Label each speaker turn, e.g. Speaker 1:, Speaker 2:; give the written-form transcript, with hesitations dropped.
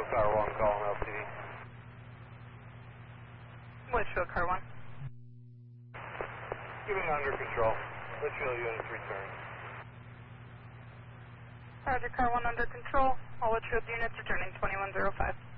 Speaker 1: Car 1 calling LTD.
Speaker 2: Litchfield Car 1.
Speaker 1: Keeping under control. Litchfield units return.
Speaker 2: Roger, Car 1 under control. All Litchfield units returning 2105.